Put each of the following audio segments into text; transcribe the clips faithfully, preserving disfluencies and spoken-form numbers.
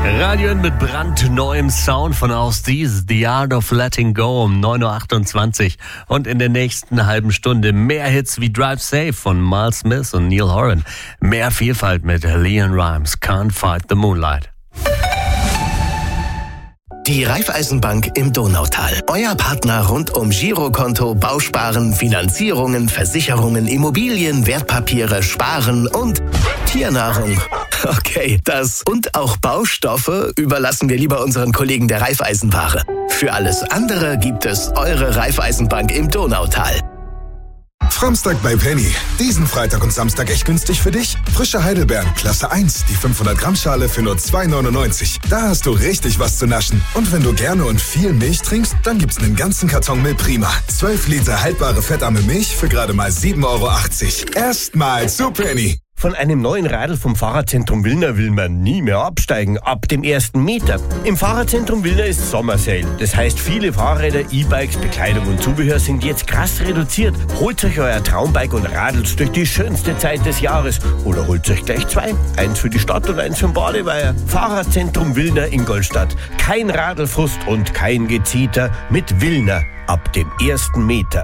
Radio In mit brandneuem Sound von Ausdies, The Art of Letting Go um neun Uhr achtundzwanzig. Und in der nächsten halben Stunde mehr Hits wie Drive Safe von Miles Smith und Neil Horan. Mehr Vielfalt mit Leon Rimes, Can't Fight the Moonlight. Die Raiffeisenbank im Donautal. Euer Partner rund um Girokonto, Bausparen, Finanzierungen, Versicherungen, Immobilien, Wertpapiere, Sparen und Tiernahrung. Okay, das und auch Baustoffe überlassen wir lieber unseren Kollegen der Raiffeisenware. Für alles andere gibt es eure Raiffeisenbank im Donautal. Framstag bei Penny. Diesen Freitag und Samstag echt günstig für dich? Frische Heidelbeeren, Klasse eins, die fünfhundert Gramm Schale für nur zwei neunundneunzig. Da hast du richtig was zu naschen. Und wenn du gerne und viel Milch trinkst, dann gibt's einen ganzen Karton Milch Prima. zwölf Liter haltbare fettarme Milch für gerade mal sieben Euro achtzig. Erstmal zu Penny. Von einem neuen Radl vom Fahrradzentrum Wilna will man nie mehr absteigen, ab dem ersten Meter. Im Fahrradzentrum Wilna ist Sommersale. Das heißt, viele Fahrräder, E-Bikes, Bekleidung und Zubehör sind jetzt krass reduziert. Holt euch euer Traumbike und radelt durch die schönste Zeit des Jahres. Oder holt euch gleich zwei. Eins für die Stadt und eins für den Badeweiher. Fahrradzentrum Wilna Ingolstadt. Kein Radlfrust und kein Gezeter mit Wilna ab dem ersten Meter.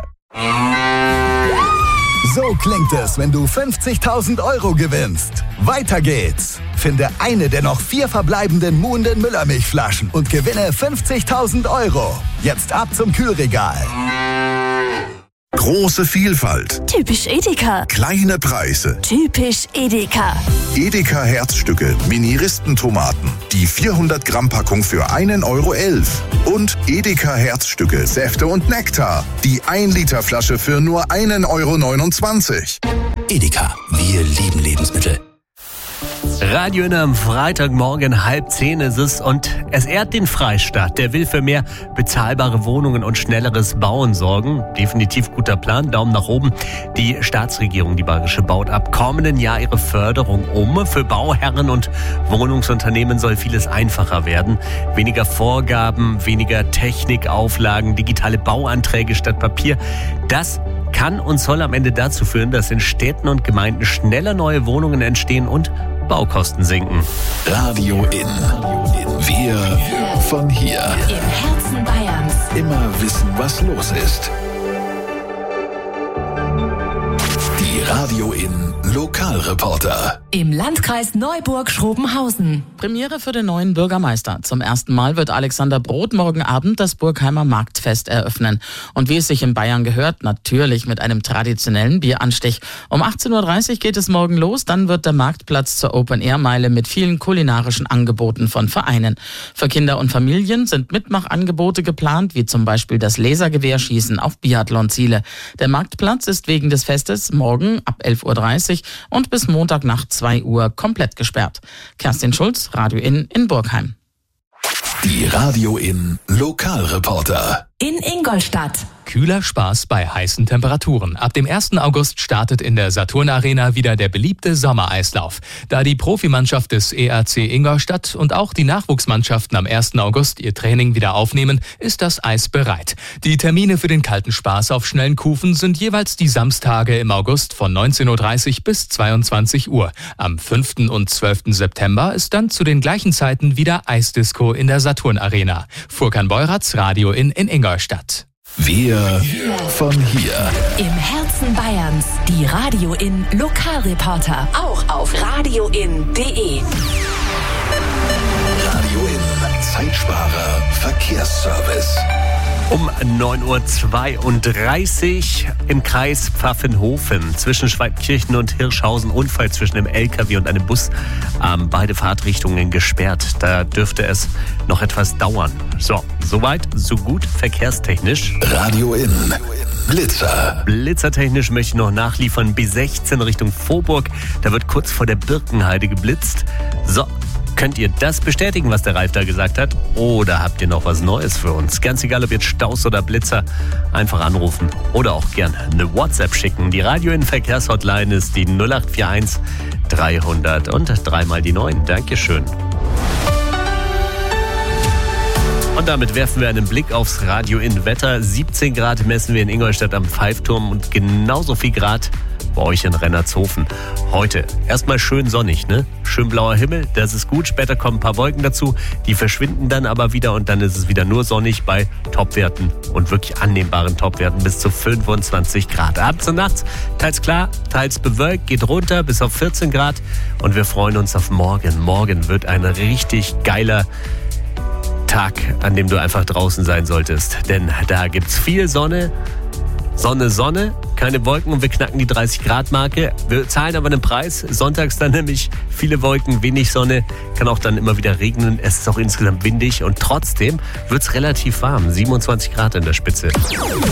So klingt es, wenn du fünfzigtausend Euro gewinnst. Weiter geht's. Finde eine der noch vier verbleibenden Muhnden Müllermilchflaschen und gewinne fünfzigtausend Euro. Jetzt ab zum Kühlregal. Große Vielfalt. Typisch Edeka. Kleine Preise. Typisch Edeka. Edeka Herzstücke, Mini-Ristentomaten. Die vierhundert Gramm Packung für einen Euro elf. Und Edeka Herzstücke, Säfte und Nektar. Die ein Liter Flasche für nur einen Euro neunundzwanzig. Edeka, wir lieben Lebensmittel. Radio In am Freitagmorgen, halb zehn ist es und es ehrt den Freistaat. Der will für mehr bezahlbare Wohnungen und schnelleres Bauen sorgen. Definitiv guter Plan, Daumen nach oben. Die Staatsregierung, die bayerische, baut ab kommenden Jahr ihre Förderung um. Für Bauherren und Wohnungsunternehmen soll vieles einfacher werden. Weniger Vorgaben, weniger Technikauflagen, digitale Bauanträge statt Papier. Das kann und soll am Ende dazu führen, dass in Städten und Gemeinden schneller neue Wohnungen entstehen und Baukosten sinken. Radio In. Wir von hier. Im Herzen Bayerns. Immer wissen, was los ist. Die Radio In Lokalreporter. Im Landkreis Neuburg-Schrobenhausen. Premiere für den neuen Bürgermeister. Zum ersten Mal wird Alexander Broth morgen Abend das Burgheimer Marktfest eröffnen. Und wie es sich in Bayern gehört, natürlich mit einem traditionellen Bieranstich. Um achtzehn Uhr dreißig geht es morgen los, dann wird der Marktplatz zur Open-Air-Meile mit vielen kulinarischen Angeboten von Vereinen. Für Kinder und Familien sind Mitmachangebote geplant, wie zum Beispiel das Lasergewehrschießen auf Biathlonziele. Der Marktplatz ist wegen des Festes morgen ab elf Uhr dreißig und bis Montagnacht zwei Uhr komplett gesperrt. Kerstin Schulz, Radio In in Burgheim. Die Radio In Lokalreporter. In Ingolstadt. Kühler Spaß bei heißen Temperaturen. Ab dem ersten August startet in der Saturn Arena wieder der beliebte Sommereislauf. Da die Profimannschaft des E R C Ingolstadt und auch die Nachwuchsmannschaften am ersten August ihr Training wieder aufnehmen, ist das Eis bereit. Die Termine für den kalten Spaß auf schnellen Kufen sind jeweils die Samstage im August von neunzehn Uhr dreißig bis zweiundzwanzig Uhr. Am fünften und zwölften September ist dann zu den gleichen Zeiten wieder Eisdisco in der Saturn Arena. Furkan Beuratz, Radio In in Ingolstadt. Wir von hier. Im Herzen Bayerns. Die Radio In Lokalreporter. Auch auf radioin punkt de. Radio In Zeitsparer Verkehrsservice. Um neun Uhr zweiunddreißig im Kreis Pfaffenhofen zwischen Schweidkirchen und Hirschhausen Unfall zwischen einem L K W und einem Bus. Ähm, beide Fahrtrichtungen gesperrt. Da dürfte es noch etwas dauern. So, soweit, so gut verkehrstechnisch. Radio In Blitzer. Blitzertechnisch möchte ich noch nachliefern. B sechzehn Richtung Vorburg. Da wird kurz vor der Birkenheide geblitzt. So. Könnt ihr das bestätigen, was der Ralf da gesagt hat? Oder habt ihr noch was Neues für uns? Ganz egal, ob jetzt Staus oder Blitzer, einfach anrufen oder auch gerne eine WhatsApp schicken. Die Radio In Verkehrshotline ist die null acht vier eins dreihundert und dreimal die neun. Dankeschön. Und damit werfen wir einen Blick aufs Radio In Wetter. siebzehn Grad messen wir in Ingolstadt am Pfeifturm und genauso viel Grad bei euch in Rennertshofen. Heute erstmal schön sonnig, ne? Schön blauer Himmel, das ist gut. Später kommen ein paar Wolken dazu, die verschwinden dann aber wieder und dann ist es wieder nur sonnig bei Topwerten und wirklich annehmbaren Topwerten bis zu fünfundzwanzig Grad. Abends und nachts teils klar, teils bewölkt, geht runter bis auf vierzehn Grad und wir freuen uns auf morgen. Morgen wird ein richtig geiler Tag, an dem du einfach draußen sein solltest, denn da gibt's viel Sonne. Sonne, Sonne, keine Wolken und wir knacken die dreißig Grad Marke. Wir zahlen aber einen Preis. Sonntags dann nämlich viele Wolken, wenig Sonne, kann auch dann immer wieder regnen. Es ist auch insgesamt windig und trotzdem wird's relativ warm. siebenundzwanzig Grad in der Spitze.